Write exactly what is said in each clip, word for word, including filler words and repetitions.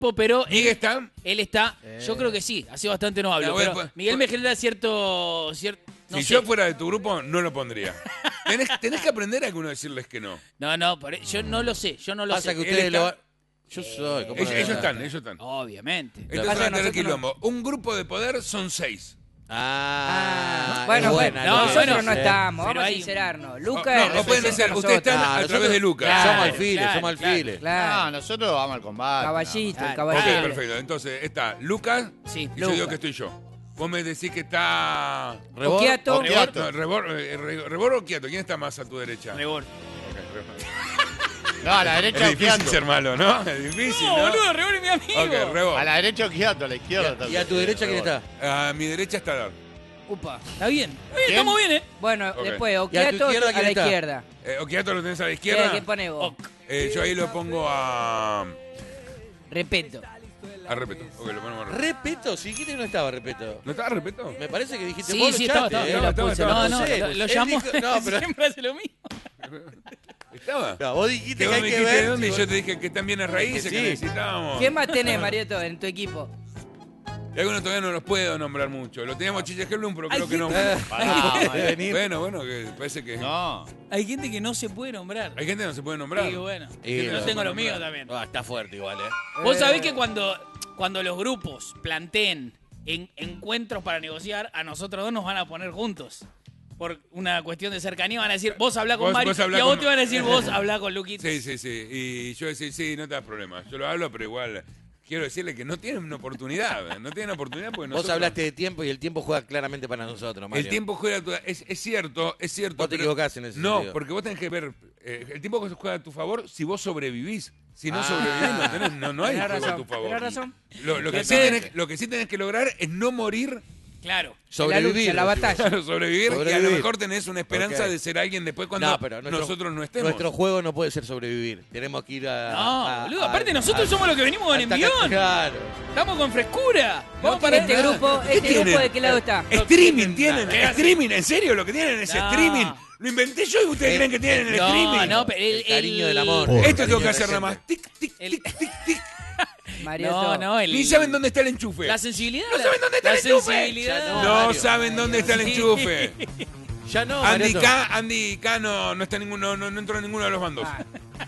pero ¿Miguel él, está? él está, Eh. yo creo que sí, hace bastante no hablo, Ah, bueno, pero pues, Miguel pues- me genera cierto... cierto no si sé. yo fuera de tu grupo, no lo pondría. Tenés, tenés que aprender a alguno decirles que no. No, no, por- yo no lo sé, yo no lo Pasa sé. que Él ustedes está- lo... Yo soy... ¿cómo Ellos, no? ellos están, ellos están. Obviamente. Entonces Pasa van a que tener nosotros quilombo. Un grupo de poder son seis. Ah, Ah, bueno, es bueno, buena, no, ¿no? nosotros bueno, no sí. estamos, pero vamos a hay- sincerarnos. No, Lucas no, es o pueden representa ser, a ustedes están nosotros. Ah, a través nosotros- de Lucas. Claro, somos Claro, alfiles, claro, somos alfiles. Claro. No, nosotros vamos al combate. Caballito, el Ah, Ok, caballito. perfecto. Entonces está Lucas Sí, y yo Lucas. digo que estoy yo. Vos me decís que está... Rebor- Oquiato. Oquiato. No, Rebor, eh, Re- Rebor o Quieto. ¿Quién está más a tu derecha? Rebor. Ok, Rebor. No, a la Es derecha difícil Oquiato. ser malo, ¿no? Es difícil, No, ¿no? boludo, Rebor es mi amigo. Ok, Rebor. A la derecha Oquiato, a la izquierda ¿Y a también. tu derecha quién Rebor. está? A mi derecha está Dar. Upa, está bien. Está bien, ¿Quién? estamos bien, ¿eh? Bueno, Ok. después, ¿Y a tu Oquiato izquierda a quién la está? izquierda. Eh, Oquiato lo tenés a la ¿Qué, izquierda. ¿Qué pone vos? Ok. Eh, yo ahí lo pongo a... Respeto. A Repeto. Ok, lo ponemos a Repeto. Repeto, si dijiste que no estaba Repeto. ¿No estaba Repeto? Me parece que dijiste Sí, vos, sí, lo estaba, echaste, estaba, ¿eh? estaba, No, estaba. no, No sé, lo, lo él llamó. dijo- no, pero- Siempre hace lo mismo. ¿Estaba? No, vos dijiste Que que vos hay me que dijiste de ver. dónde y si yo vos- te dije que están bien las raíces, Que que sí. necesitábamos. ¿Quién más tenés, Marieto, en tu equipo? Y algunos todavía no los puedo nombrar mucho. Lo teníamos Chicha Helblum, pero Hay creo que no. Eh, Pará, debe Mario. venir. Bueno, bueno, que parece que... No. Hay gente que no se puede nombrar. Hay gente que no se puede nombrar. Y bueno, Y yo no, tengo no, lo no, mío no. también. Ah, está fuerte igual, ¿eh? Vos Eh. sabés que cuando, cuando los grupos planteen en, encuentros para negociar, a nosotros dos nos van a poner juntos. Por una cuestión de cercanía van a decir, vos hablá con Vos- Mario, vos hablá y a vos con- te van a decir, vos hablá con Luquito. Sí, sí, sí. Y yo decir, sí, no te das problema. Yo lo hablo, pero igual quiero decirle que no tienen una oportunidad. No tienen oportunidad porque nosotros... Vos hablaste de tiempo y el tiempo juega claramente para nosotros, Mario. El tiempo juega... tu- Es, es cierto, es cierto. Vos te pero- equivocás en ese No, sentido. porque vos tenés que ver... eh, el tiempo juega a tu favor si vos sobrevivís. Si no Ah. sobrevivís, no, tenés, no, no hay Tenés juego a razón, tu favor. tenés razón. Lo, lo que sí Depende. tenés, lo que sí tenés que lograr es no morir... Claro. Sobrevivir. En la lucha, en la decimos. batalla. sobrevivir, y a lo Sobrevivir. mejor tenés una esperanza Ok. de ser alguien después cuando No, pero nuestro- nosotros no estemos. Nuestro juego no puede ser sobrevivir. Tenemos que ir a. No, a- boludo, a- aparte a- nosotros a- somos los que venimos con a- envión. Claro. Estamos con frescura. No, Vamos para este grupo, ¿Qué este grupo tienen? ¿de qué lado está? Streaming tienen, nada. streaming, en serio, lo que tienen es No. streaming. Lo inventé yo y ustedes Eh, creen que tienen el No, streaming. no, pero el, El cariño el- del amor. Esto El tengo cariño que de hacer la nada más. gente. Tic, tic, El- tic, tic, tic. Marieto. No, no, el... Ni saben dónde está el enchufe. La sensibilidad. No la- saben dónde está la el enchufe. sensibilidad. Ya No Mario. saben dónde está el Sí. enchufe. Ya no, Andy Marieto. K, Andy K no, no está en ninguno, no, no entró en ninguno de los bandos. Ah,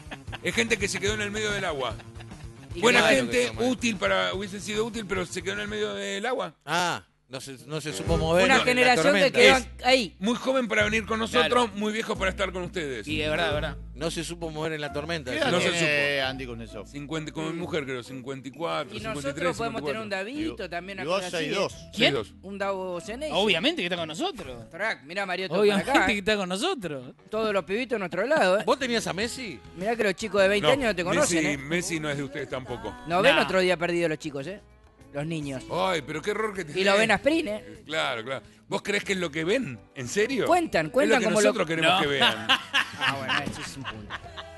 Es gente que se quedó en el medio del agua. y Buena claro gente, que son, útil para, hubiese sido útil, pero se quedó en el medio del agua. Ah, no se, no se supo mover. Una en la generación que tormenta. quedó Es- ahí. Muy joven para venir con nosotros, Claro. muy viejo para estar con ustedes. Y de verdad, de verdad. No se supo mover en la tormenta. ¿Qué edad No se tiene Andy con eso? cincuenta, como mi mujer creo, cincuenta y cuatro, Y cincuenta y nosotros tres, podemos tener un cincuenta y Davidito también. Y una vos cosa seis así. dos. ¿Quién? cuatro. Un Davo Ceney. Obviamente que está con nosotros. Track, mirá Marieto por Obviamente acá. que eh. está con nosotros. Todos los pibitos a nuestro lado, ¿eh? ¿Vos tenías a Messi? Mirá que los chicos de veinte años no te conocen, Messi, ¿eh? Messi no es de ustedes tampoco. No ven Nah. otro día perdido los chicos, ¿eh? Los niños. Ay, pero qué error que tenés. Y lo ven a Sprint, ¿eh? Claro, claro. ¿Vos creés que es lo que ven? ¿En serio? Cuentan, cuentan es lo que como lo- nosotros queremos No. que vean. Ah, bueno, eso es un punto.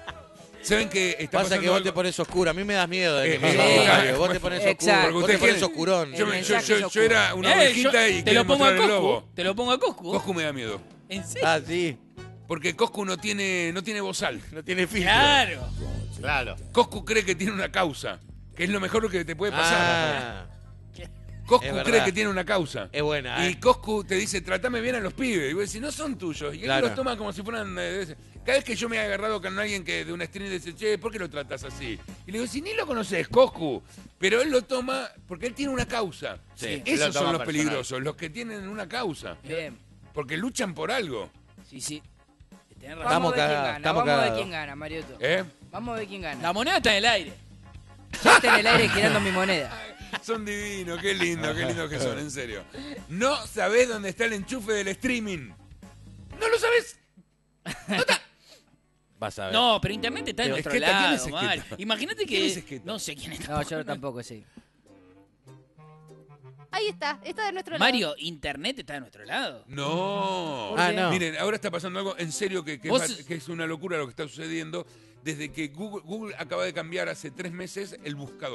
¿Saben que está Pasa que pasando vos te algo? pones oscuro. A mí me das miedo de que Eh, me eh, digas, sí. Mario. Vos te pones oscuro. Exacto. Vos te Ustedes pones quieren- oscurón. Yo, El me- yo, mensaje yo- es yo oscuro. era una Eh, ovejita yo- y te quiero lo pongo a mostrar el Coscu. lobo. Te lo pongo a Coscu. Coscu me da miedo. ¿En serio? Ah, sí. Porque Coscu no tiene, no tiene bozal. No tiene filtro. Claro. Claro. Coscu cree que tiene una causa. Que es lo mejor que te puede pasar. Ah, Coscu es cree verdad. que tiene una causa. es buena, Y ¿eh? Coscu te dice, tratame bien a los pibes. Y vos decís, no son tuyos. Y él Claro. los toma como si fueran... eh, ese. Cada vez que yo me he agarrado con alguien que de una stream dice, che, ¿por qué lo tratas así? Y le digo, si ni lo conoces, Coscu. Pero él lo toma porque él tiene una causa. Sí, él lo Esos son toma los personal. peligrosos, los que tienen una causa. Bien. Porque luchan por algo. Sí, sí. Tenés razón. Vamos a ver quién cagados, gana. estamos Vamos a ver cagados. quién gana, Marioto. ¿Eh? Vamos a ver quién gana. La moneda está en el aire. Ya está en el aire girando mi moneda. Son divinos, qué lindo, qué lindo que son, en serio. No sabés dónde está el enchufe del streaming. ¿No lo sabés? Vas a ver. No, pero internet está en Pero nuestro Esqueta, ¿quién lado, es Esqueta? Mario. Imagínate ¿Quién es que... Esqueta? No sé quién es. No, yo tampoco, sí. Ahí está, está de nuestro lado. Mario, internet está de nuestro lado. No. Ah, no. Miren, ahora está pasando algo en serio que, que, Vos- es, que es una locura lo que está sucediendo desde que Google, Google acaba de cambiar hace tres meses el buscador.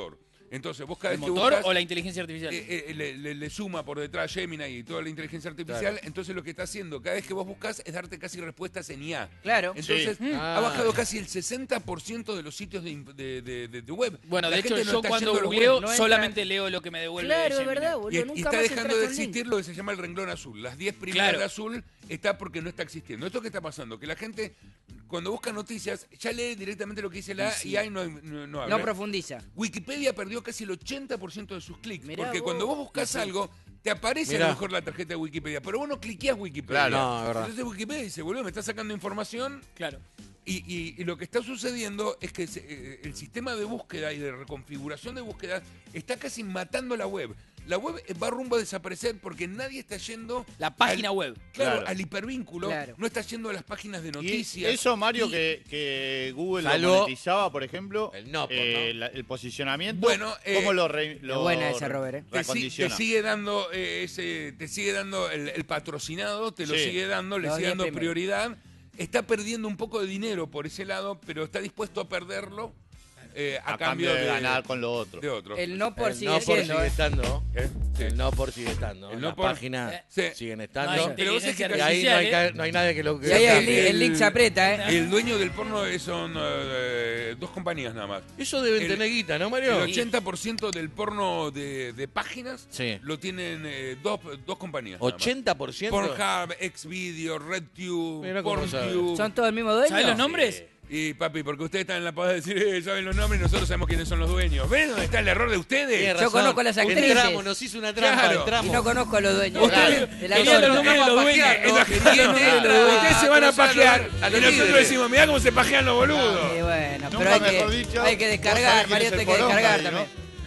Entonces, vos cada ¿El vez que motor buscas, o la inteligencia artificial? eh, eh, le, le- le suma por detrás Gemini y toda la inteligencia artificial. Claro. Entonces, lo que está haciendo cada vez que vos buscas es darte casi respuestas en I A. Claro. Entonces, Sí. ha Ah. bajado casi el sesenta por ciento de los sitios de, de- de- de- de web. Bueno, La de hecho, gente no yo está cuando yendo a los googleo web. no entra- solamente leo lo que me devuelve Claro, es Gemini. verdad, Y, boludo. y Nunca está más dejando entras de a un link. existir lo que se llama el renglón azul. Las diez primeras Claro. de azul está porque no está existiendo. ¿Esto qué está pasando? Que la gente, cuando busca noticias, ya lee directamente lo que dice la Sí. I A y no, no, no habla. No profundiza. Wikipedia perdió casi el ochenta por ciento de sus clics. Mirá Porque vos. cuando vos buscas algo, te aparece Mirá. a lo mejor la tarjeta de Wikipedia, pero vos no cliqueás Wikipedia. Claro. No, es verdad. Entonces Wikipedia dice, boludo, me está sacando información. Claro. Y, y- y lo que está sucediendo es que se- eh, el sistema de búsqueda y de reconfiguración de búsqueda está casi matando la web. La web va rumbo a desaparecer porque nadie está yendo... La página al- web. Claro, Claro. al hipervínculo. Claro. No está yendo a las páginas de Y noticias. eso, Mario, Y- que, que Google lo Salvo monetizaba, por ejemplo, el no, por, eh, ¿no? la- el posicionamiento, Bueno, eh, ¿cómo lo, re- lo es buena esa, Robert, ¿eh? te, si- te recondiciona? sigue dando eh, ese, te sigue dando el, el patrocinado, te lo Sí. sigue dando, le Los sigue diez dando primeros. prioridad. Está perdiendo un poco de dinero por ese lado, pero está dispuesto a perderlo eh, a, a cambio de, de ganar con lo otro. de otro. El no por el sigue no por siendo, sigue ¿eh? estando. ¿Eh? Sí. El no por sigue estando. El no Las por- páginas Eh, sí. siguen No estando. hay pero vos sabés que inteligencia y ahí no hay, artificial, ca- no hay nadie que lo que Y ahí el, El- el link se aprieta, ¿eh? El dueño del porno es- son eh, dos compañías nada más. Eso deben El- tener guita, ¿no, El Mario? ochenta por ciento del porno de, de páginas Sí. lo tienen eh, dos, dos compañías. nada más. ochenta por ciento. Pornhub, Xvideo, RedTube, Mira cómo sabe. PornTube. ¿Son todos el mismo dueño? ¿Sabes los nombres? Y papi, porque ustedes están en la paz de decir, eh, saben los nombres y nosotros sabemos quiénes son los dueños. ¿Ven dónde está el error de ustedes? Tiene Yo razón. conozco a las actrices. Entramos, nos hizo una trampa, Claro. Y entramos. no conozco a los dueños. Ustedes- de la querían torta. los nombres de los dueños. Es la gente, Querían los nombres de los ustedes se van a dueños. pajear. A Y los nosotros líderes. decimos, mirá cómo se pajean los boludos. Sí, bueno, Nunca pero hay mejor que, dicho, hay que vos descargar, sabés quién Mario, es el hay que poronga descargar ahí, también.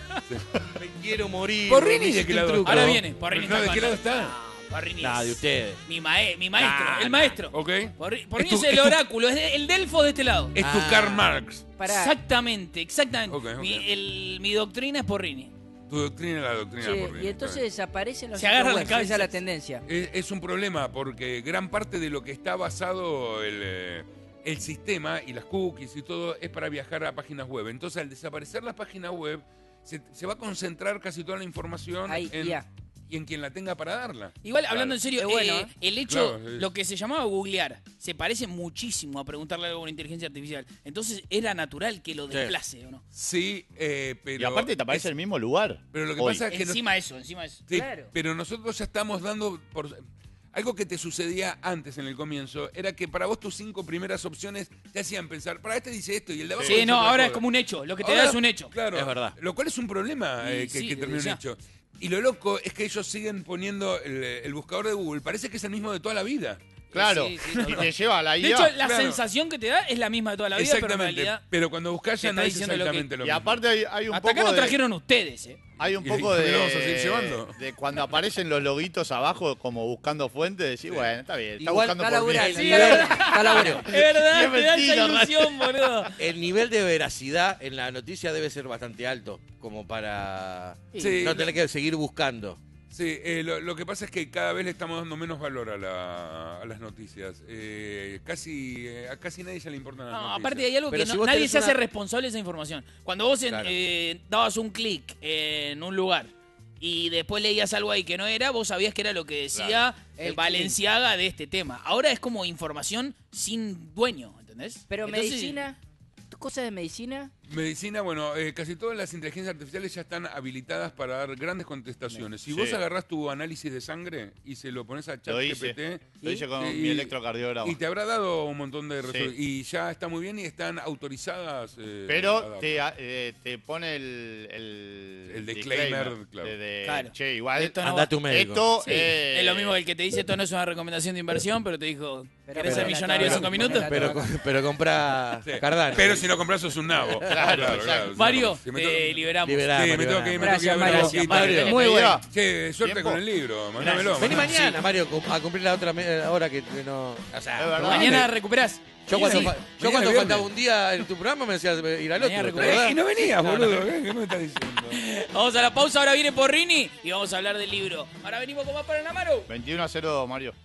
¿no? Me quiero morir. Porrini, me ¿de qué hiciste lado un truco. Ahora viene. Porrini No, ¿de está qué lado acá. está? No, Porrini Nah, es de ustedes. Mi, mae- mi maestro, Nah, el nah. maestro. ¿Ok? Porri- Porrini Es es, tu- el es tu- oráculo, es el delfo de este lado. Es tu Ah. Karl Marx. Pará. Exactamente, exactamente. Ok, ok. Mi, el- mi doctrina es Porrini. Tu doctrina es la doctrina. Che, Porrini, y entonces desaparecen los Se agarran sitios la web, cabeza. esa es la tendencia. Es, es un problema porque gran parte de lo que está basado el, eh, el sistema y las cookies y todo es para viajar a páginas web. Entonces, al desaparecer las páginas web, se, se va a concentrar casi toda la información Ahí, en, ya. y en quien la tenga para darla. Igual, hablando en serio, Es bueno, eh, ¿eh? el hecho, Claro, es- lo que se llamaba googlear, se parece muchísimo a preguntarle algo a una inteligencia artificial. Entonces, era natural que lo Sí. desplace, ¿o no? Sí, eh, pero... Y aparte te aparece es- el mismo lugar. Pero lo que hoy. pasa es que... no- Encima eso, encima eso. sí, Claro. pero nosotros ya estamos dando... por Algo que te sucedía antes en el comienzo era que para vos tus cinco primeras opciones te hacían pensar, para este dice esto y el de abajo Sí, dice no, otra ahora cosa. es como un hecho. Lo que te Ahora, da es un hecho. Claro, Es verdad. Lo cual es un problema Y eh, que, sí, que termine un ya. hecho. Y lo loco es que ellos siguen poniendo el, el buscador de Google. Parece que es el mismo de toda la vida. Claro, Sí, sí, y total. te lleva a la De I A. hecho, la Claro. sensación que te da es la misma de toda la vida, pero en Exactamente. realidad... Pero cuando buscas te ya está no es diciendo lo que- exactamente lo y mismo. aparte hay, hay un Hasta acá poco no de, trajeron ustedes, ¿eh? hay un Y- poco y de, lo vamos a seguir llevando. de cuando aparecen los loguitos abajo como buscando fuentes, decís, bueno, está bien, está Igual buscando Está por mí. laburando, Sí, está es laburando, está laburando. Es verdad, Qué te da esa mentira, ilusión, boludo. El nivel de veracidad en la noticia debe ser bastante alto, como para Sí, no tener que seguir buscando. Sí, eh, lo, lo que pasa es que cada vez le estamos dando menos valor a, la- a las noticias. Eh, casi eh, a casi nadie ya le importan las No, noticias. aparte hay algo Pero que si no- vos nadie tenés se hace una- responsable de esa información. Cuando vos en- Claro. eh, dabas un clic en un lugar y después leías algo ahí que no era, vos sabías que era lo que decía Claro. eh, El Balenciaga de este tema. Ahora es como información sin dueño, ¿entendés? Pero Entonces, medicina, cosas de medicina, Medicina, bueno, eh, casi todas las inteligencias artificiales ya están habilitadas para dar grandes contestaciones. Si Sí. vos agarrás tu análisis de sangre y se lo pones a Lo hice. ChatGPT Lo hice con y- mi electrocardiograma. y te habrá dado un montón de Sí. resoluciones. Y ya está muy bien y están autorizadas. eh, a Pero dar. te, eh, te pone el, el, El disclaimer, claro. de, de, Claro. che, igual Esto no Anda va- a tu médico. esto Sí, eh, es lo mismo que el que te dice esto no es una recomendación de inversión, pero te dijo, Pero ¿querés ser ponela millonario en toda, cinco ponela minutos? Pero, toda. pero compra Sí. Cardano. Pero si lo compras sos un nabo. Claro, exacto. Mario, Si me te tengo- liberamos. Liberamos, Sí, me tengo que ir, me tengo que ir a Gracias, ver Mario. la boquita. Mario. Muy bueno. Che, suerte ¿Tiempo? con el libro. Mándamelo. Vení mandame- mañana, Mario, a cumplir la otra me- hora que no. O sea, Es verdad. Mañana recuperás. yo cuando, Sí. fa- yo Mañana cuando viernes. faltaba un día en tu programa me decías ir al Mañana otro. recuperás. ¿verdad? Y no venías, boludo. ¿Qué qué me estás diciendo? Vamos a la pausa, ahora viene Porrini y vamos a hablar del libro. Ahora venimos con más para Namaro. veintiuno a cero, Mario.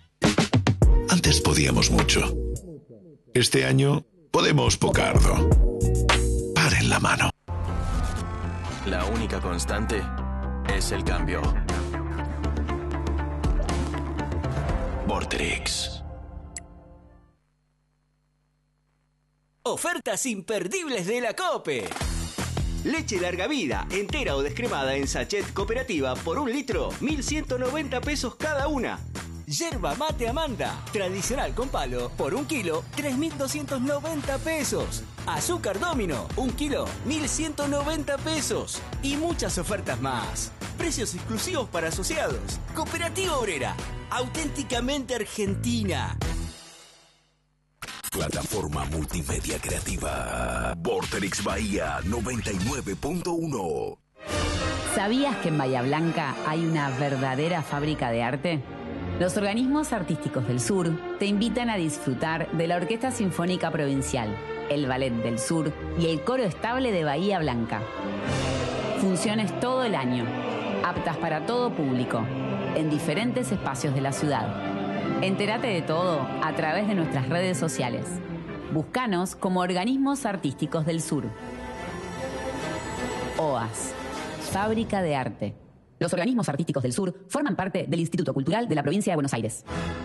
Antes podíamos mucho. Este año podemos pocardo. Paren la mano. La única constante es el cambio. Vorterix. Ofertas imperdibles de la COPE. Leche larga vida, entera o descremada en sachet cooperativa por un litro, mil ciento noventa pesos cada una. Yerba mate Amanda, tradicional con palo, por un kilo, tres mil doscientos noventa pesos. Azúcar Domino, un kilo, mil ciento noventa pesos. Y muchas ofertas más. Precios exclusivos para asociados. Cooperativa Obrera, auténticamente argentina. Plataforma multimedia creativa. Vorterix Bahía noventa y nueve punto uno. ¿Sabías que en Bahía Blanca hay una verdadera fábrica de arte? Los organismos artísticos del sur te invitan a disfrutar de la Orquesta Sinfónica Provincial, el Ballet del Sur y el Coro Estable de Bahía Blanca. Funciones todo el año, aptas para todo público, en diferentes espacios de la ciudad. Entérate de todo a través de nuestras redes sociales. Búscanos como Organismos Artísticos del Sur. O A S, Fábrica de Arte. Los organismos artísticos del sur forman parte del Instituto Cultural de la Provincia de Buenos Aires.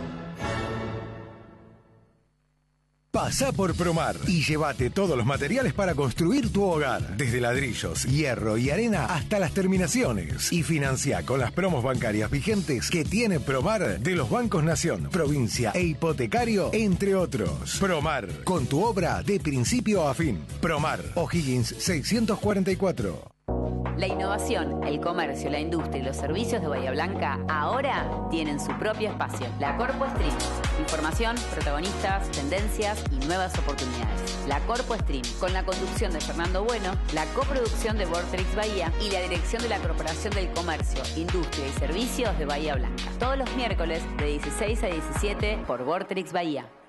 Pasá por Promar y llévate todos los materiales para construir tu hogar. Desde ladrillos, hierro y arena hasta las terminaciones. Y financia con las promos bancarias vigentes que tiene Promar de los Bancos Nación, Provincia e Hipotecario, entre otros. Promar, con tu obra de principio a fin. Promar, O'Higgins seiscientos cuarenta y cuatro. La innovación, el comercio, la industria y los servicios de Bahía Blanca ahora tienen su propio espacio. La Corpo Stream. Información, protagonistas, tendencias y nuevas oportunidades. La Corpo Stream, con la conducción de Fernando Bueno, la coproducción de Vorterix Bahía y la dirección de la Corporación del Comercio, Industria y Servicios de Bahía Blanca. Todos los miércoles de dieciséis a diecisiete por Vorterix Bahía.